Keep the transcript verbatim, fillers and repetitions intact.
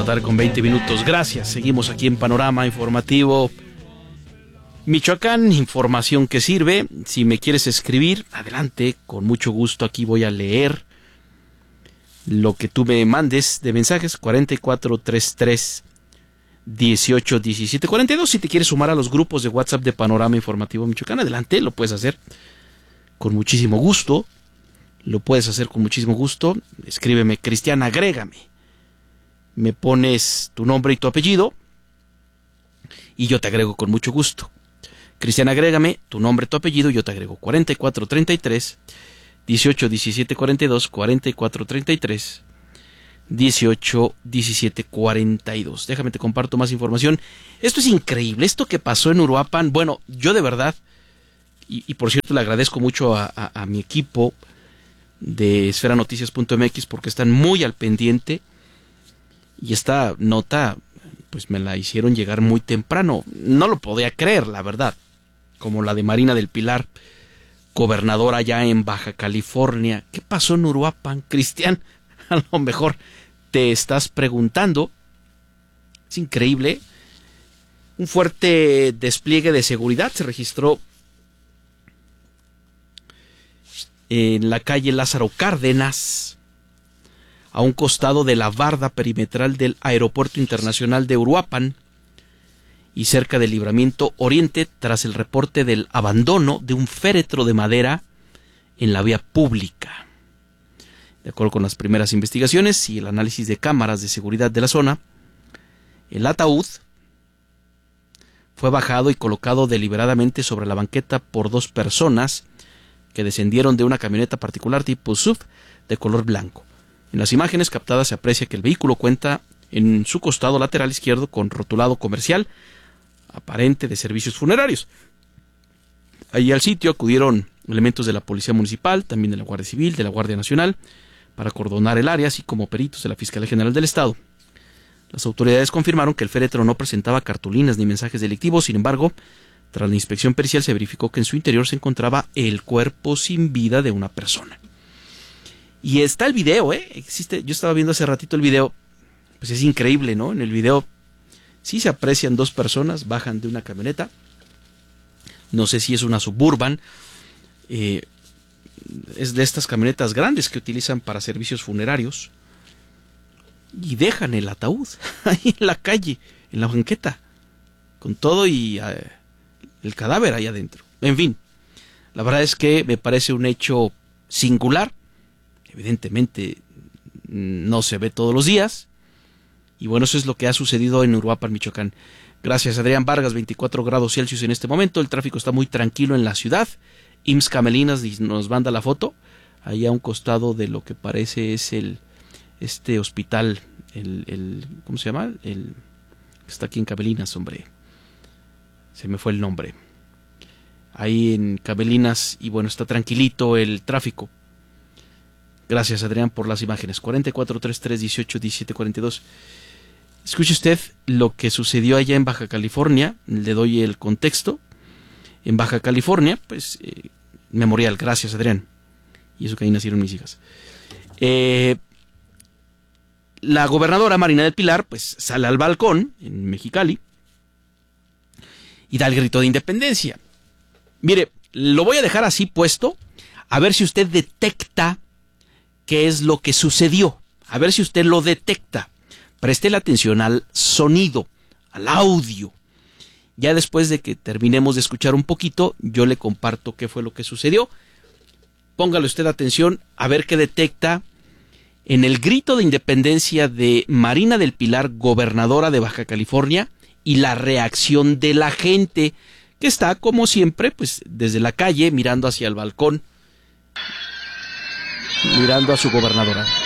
tarde con veinte minutos. Gracias. Seguimos aquí en Panorama Informativo Michoacán. Información que sirve. Si me quieres escribir, adelante. Con mucho gusto aquí voy a leer lo que tú me mandes de mensajes. cuarenta y cuatro treinta y tres dieciocho diecisiete cuarenta y dos. Si te quieres sumar a los grupos de WhatsApp de Panorama Informativo Michoacán, adelante. Lo puedes hacer con muchísimo gusto. Lo puedes hacer con muchísimo gusto. Escríbeme, Cristian, agrégame. Me pones tu nombre y tu apellido y yo te agrego con mucho gusto. Cristian, agrégame tu nombre, tu apellido y yo te agrego. cuarenta y cuatro treinta y tres dieciocho diecisiete cuarenta y dos, cuarenta y cuatro treinta y tres dieciocho diecisiete cuarenta y dos. Déjame te comparto más información. Esto es increíble, esto que pasó en Uruapan. Bueno, yo de verdad, y, y por cierto le agradezco mucho a, a, a mi equipo de esfera noticias punto m x porque están muy al pendiente. Y esta nota, pues me la hicieron llegar muy temprano. No lo podía creer, la verdad. Como la de Marina del Pilar, gobernadora allá en Baja California. ¿Qué pasó en Uruapan, Cristian? A lo mejor te estás preguntando. Es increíble. Un fuerte despliegue de seguridad se registró en la calle Lázaro Cárdenas, a un costado de la barda perimetral del Aeropuerto Internacional de Uruapan y cerca del Libramiento Oriente, tras el reporte del abandono de un féretro de madera en la vía pública. De acuerdo con las primeras investigaciones y el análisis de cámaras de seguridad de la zona, el ataúd fue bajado y colocado deliberadamente sobre la banqueta por dos personas que descendieron de una camioneta particular tipo S U V de color blanco. En las imágenes captadas se aprecia que el vehículo cuenta en su costado lateral izquierdo con rotulado comercial aparente de servicios funerarios. Allí al sitio acudieron elementos de la Policía Municipal, también de la Guardia Civil, de la Guardia Nacional, para acordonar el área, así como peritos de la Fiscalía General del Estado. Las autoridades confirmaron que el féretro no presentaba cartulinas ni mensajes delictivos. Sin embargo, tras la inspección pericial se verificó que en su interior se encontraba el cuerpo sin vida de una persona. Y está el video, ¿eh? Existe, yo estaba viendo hace ratito el video, pues es increíble, ¿no? En el video sí se aprecian dos personas, bajan de una camioneta, no sé si es una Suburban, eh, es de estas camionetas grandes que utilizan para servicios funerarios, y dejan el ataúd ahí en la calle, en la banqueta, con todo y eh, el cadáver ahí adentro. En fin, la verdad es que me parece un hecho singular. Evidentemente no se ve todos los días. Y bueno, eso es lo que ha sucedido en Uruapan, Michoacán. Gracias, Adrián Vargas. veinticuatro grados Celsius en este momento. El tráfico está muy tranquilo en la ciudad. I M S S Camelinas nos manda la foto. Ahí a un costado de lo que parece es el este hospital. El, el ¿Cómo se llama? El está aquí en Camelinas, hombre. Se me fue el nombre. Ahí en Camelinas. Y bueno, está tranquilito el tráfico. Gracias, Adrián, por las imágenes. cuarenta y cuatro treinta y tres dieciocho diecisiete cuarenta y dos. Escuche usted lo que sucedió allá en Baja California. Le doy el contexto. En Baja California, pues, eh, memorial. Gracias, Adrián. Y eso que ahí nacieron mis hijas. Eh, la gobernadora Marina del Pilar, pues, sale al balcón en Mexicali y da el grito de independencia. Mire, lo voy a dejar así puesto, a ver si usted detecta qué es lo que sucedió. A ver si usted lo detecta. Preste la atención al sonido, al audio. Ya después de que terminemos de escuchar un poquito, yo le comparto qué fue lo que sucedió. Póngale usted atención a ver qué detecta en el grito de independencia de Marina del Pilar, gobernadora de Baja California, y la reacción de la gente, que está, como siempre, pues desde la calle, mirando hacia el balcón, mirando a su gobernadora.